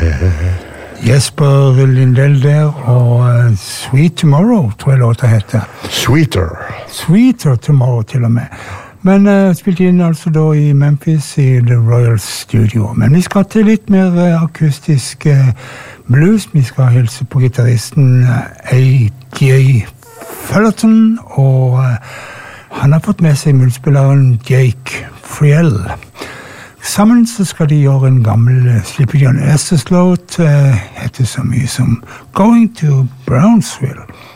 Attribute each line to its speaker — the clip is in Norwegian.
Speaker 1: Jesper Lindell der, og Sweet Tomorrow, tror jeg låta heter. Sweeter Tomorrow, til og med. Men spilte inn altså da i Memphis i The Royal Studio. Men vi skal til litt mer akustisk blues. Vi skal hilse på gitarristen A.J. Fullerton, og han har fått med seg munnspilleren Jake Friel. Sammen så skal de gjøre en gammel Sleepy John Estes-låt, heter så mye som Going to Brownsville.